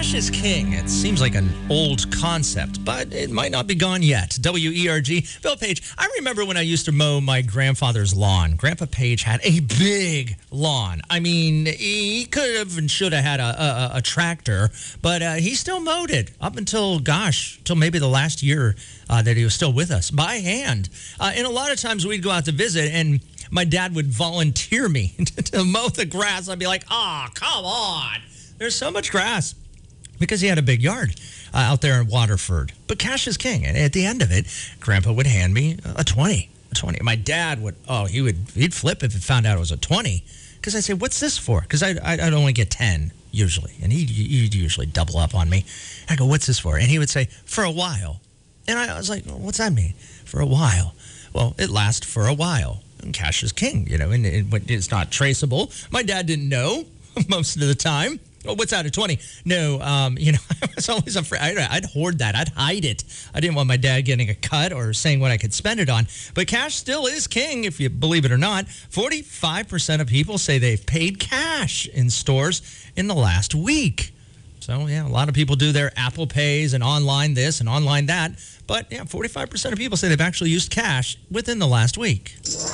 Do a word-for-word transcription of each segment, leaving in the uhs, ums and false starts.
Cash is king. It seems like an old concept, but it might not be gone yet. W E R G, Bill Page. I remember when I used to mow my grandfather's lawn. Grandpa Page had a big lawn. I mean, he could have and should have had a, a, a tractor, but uh, he still mowed it up until, gosh, until maybe the last year uh, that he was still with us by hand. Uh, and a lot of times we'd go out to visit, and my dad would volunteer me to mow the grass. I'd be like, oh, come on. There's so much grass, because he had a big yard uh, out there in Waterford. But cash is king. And at the end of it, Grandpa would hand me a twenty. A twenty. My dad would, oh, he would, he'd flip if he found out it was a twenty. Because I'd say, what's this for? Because I'd, I'd only get ten usually. And he'd, he'd usually double up on me. I go, what's this for? And he would say, for a while. And I was like, well, what's that mean? For a while. Well, it lasts for a while. And cash is king, you know, and it, it's not traceable. My dad didn't know most of the time. Oh, what's that, a twenty? No, um, you know, I was always afraid. I'd, I'd hoard that. I'd hide it. I didn't want my dad getting a cut or saying what I could spend it on. But cash still is king, if you believe it or not. forty-five percent of people say they've paid cash in stores in the last week. So, yeah, a lot of people do their Apple Pays and online this and online that. But, yeah, forty-five percent of people say they've actually used cash within the last week.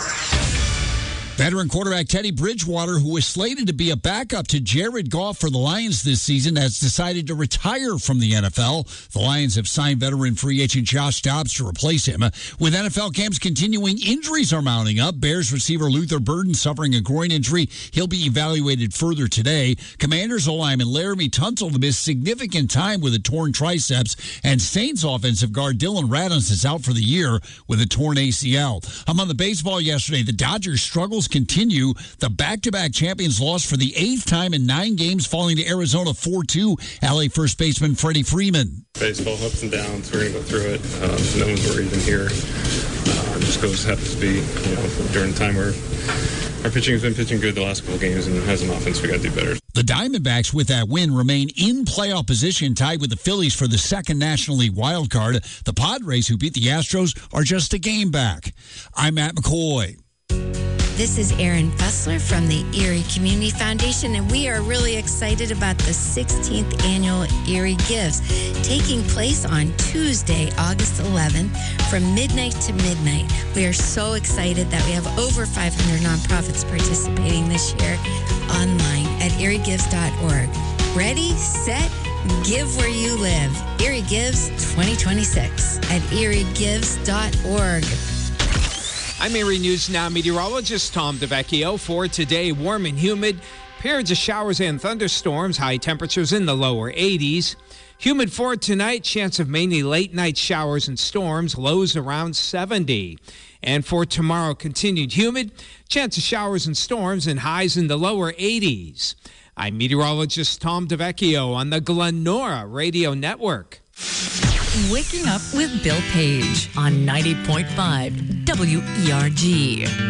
Veteran quarterback Teddy Bridgewater, who was slated to be a backup to Jared Goff for the Lions this season, has decided to retire from the N F L. The Lions have signed veteran free agent Josh Dobbs to replace him. With N F L camps continuing, injuries are mounting up. Bears receiver Luther Burden suffering a groin injury. He'll be evaluated further today. Commanders O-lineman Laramie Tunsil missed significant time with a torn triceps. And Saints offensive guard Dylan Radons is out for the year with a torn A C L. I'm on the baseball yesterday. The Dodgers struggles continue. The back-to-back champions lost for the eighth time in nine games, falling to Arizona four two. L A first baseman Freddie Freeman. Baseball ups and downs. We're going to go through it. Um, no one's worried in here. Uh, just goes happens to be, you know, during the time where our pitching has been pitching good the last couple of games, and as an offense, we got to do better. The Diamondbacks, with that win, remain in playoff position, tied with the Phillies for the second National League wild card. The Padres, who beat the Astros, are just a game back. I'm Matt McCoy. This is Erin Fessler from the Erie Community Foundation, and we are really excited about the sixteenth annual Erie Gives, taking place on Tuesday, August eleventh, from midnight to midnight. We are so excited that we have over five hundred nonprofits participating this year online at erie gives dot org. Ready, set, give where you live. Erie Gives twenty twenty-six at erie gives dot org. I'm Erie News Now meteorologist Tom DeVecchio. For today, warm and humid, periods of showers and thunderstorms, high temperatures in the lower eighties. Humid for tonight, chance of mainly late night showers and storms, lows around seventy. And for tomorrow, continued humid, chance of showers and storms and highs in the lower eighties. I'm meteorologist Tom DeVecchio on the Glenora Radio Network. Waking Up with Bill Page on ninety point five W E R G.